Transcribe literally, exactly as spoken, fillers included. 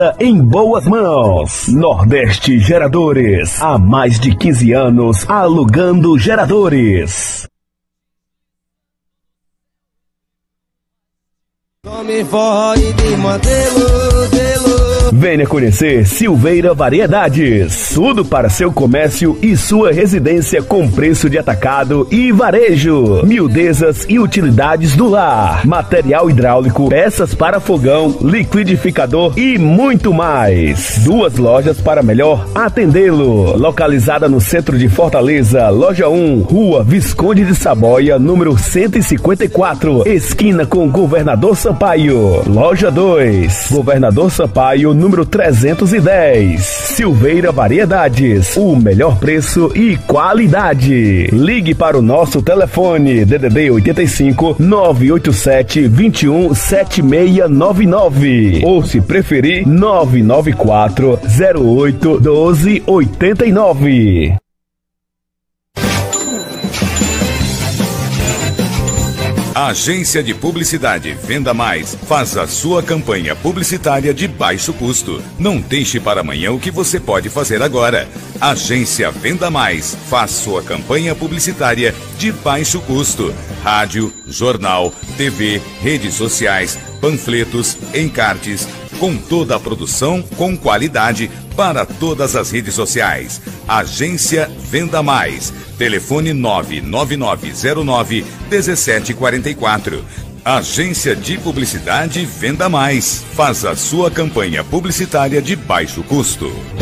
Em boas mãos. Nordeste Geradores. Há mais de quinze anos alugando geradores. Come forró e desmantelo, delo. Venha conhecer Silveira Variedades. Tudo para seu comércio e sua residência com preço de atacado e varejo. Miudezas e utilidades do lar. Material hidráulico, peças para fogão, liquidificador e muito mais. Duas lojas para melhor atendê-lo. Localizada no centro de Fortaleza, Loja um, Rua Visconde de Saboia, número cento e cinquenta e quatro, esquina com Governador Sampaio. Loja dois, Governador Sampaio, número trezentos e dez. Silveira Variedades, o melhor preço e qualidade. Ligue para o nosso telefone D D D oitenta e cinco, nove oito sete, dois um sete seis nove nove ou, se preferir, nove nove quatro, zero oito, um dois oito nove. Agência de Publicidade Venda Mais faz a sua campanha publicitária de baixo custo. Não deixe para amanhã o que você pode fazer agora. Agência Venda Mais faz sua campanha publicitária de baixo custo. Rádio, jornal, T V, redes sociais, panfletos, encartes, com toda a produção com qualidade para todas as redes sociais. Agência Venda Mais. Telefone nove nove nove zero nove, um sete quatro quatro. Agência de Publicidade Venda Mais. Faz a sua campanha publicitária de baixo custo.